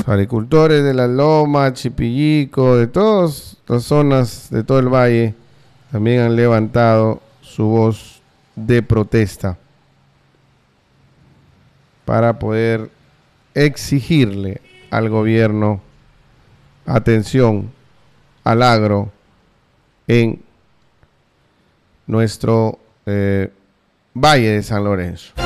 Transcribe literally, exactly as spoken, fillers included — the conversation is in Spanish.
Agricultores de la Loma, Chipillico, de todas las zonas de todo el valle, también han levantado su voz de protesta para poder exigirle al gobierno atención al agro en nuestro eh, Valle de San Lorenzo.